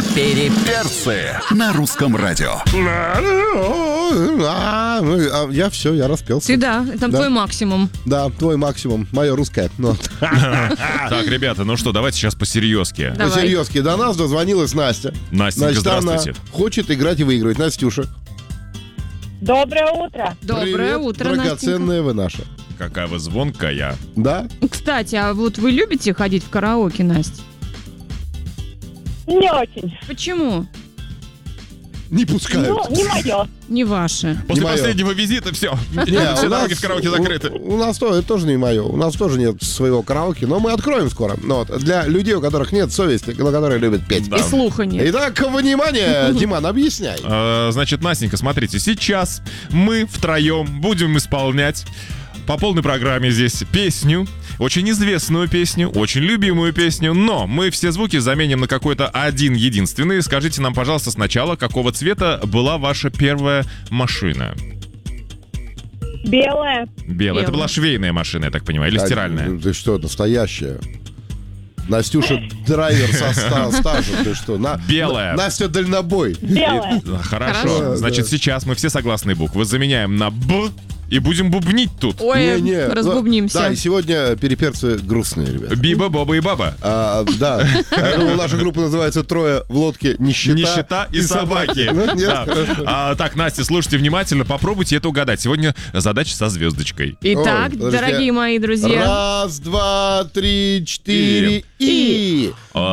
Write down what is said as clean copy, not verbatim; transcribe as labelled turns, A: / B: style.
A: Переперцы на русском радио.
B: Я все, я распелся.
C: Ты да, там
B: Да.
C: твой максимум.
B: Да, твой максимум, мое русское. Ну,
D: Так, ребята, ну что, давайте сейчас по-серьезки.
C: Давай.
B: по-серьезки, до нас дозвонилась Настя.
D: Настенька,
B: Значит, она
D: здравствуйте.
B: хочет играть и выигрывать. Настюша,
E: Доброе утро.
C: Доброе
B: привет,
C: утро, Настенька.
B: драгоценная вы наша.
D: Какая вы звонкая.
B: Да?
C: Кстати, а вот вы любите ходить в караоке, Настя?
E: Не очень.
C: Почему?
B: Не пускают.
E: Ну, не мое.
C: Не ваше.
D: После
B: моё.
D: последнего визита все.
B: Не,
D: Все
B: у
D: дороги
B: нас-
D: в караоке закрыты.
B: У нас это тоже не мое. У нас тоже нет своего караоке, но мы откроем скоро. Ну, вот, для людей, у которых нет совести, но которые любят петь.
D: Да.
C: И слуха нет.
B: Итак, внимание, Диман, объясняй.
D: Значит, Настенька, смотрите, сейчас мы втроем будем исполнять по полной программе здесь песню, очень известную песню, очень любимую песню, но мы все звуки заменим на какой-то один единственный. Скажите нам, пожалуйста, сначала, какого цвета была ваша первая машина?
E: Белое.
D: Белая. Это
C: Белая.
D: была швейная машина, я так понимаю, или стиральная?
B: Ты что, настоящая? Настюша драйвер со стажем, ты что?
D: Белая.
B: Настя дальнобой.
E: Белое.
D: Хорошо.
C: Хорошо.
D: Значит, сейчас мы все согласные буквы заменяем на «б» и будем бубнить тут.
C: Ой,
B: Не-не,
C: разбубнимся.
B: Да, и сегодня переперцы грустные, ребята.
D: Биба, Боба и Баба.
B: Да, я думаю, наша группа называется «Трое в лодке нищета».
D: Нищета и собаки.
B: Ну, нет,
D: Да.
B: хорошо.
D: Так, Настя, слушайте внимательно, попробуйте это угадать. Сегодня задача со звездочкой.
C: Итак,
B: Ой, подожди.
C: дорогие мои друзья.
B: Раз, два, три, четыре и...